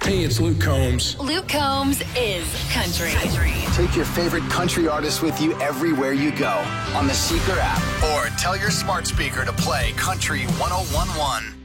Hey, it's Luke Combs. Luke Combs is country. Take your favorite country artist with you everywhere you go on the Seeker app or tell your smart speaker to play Country 101.1.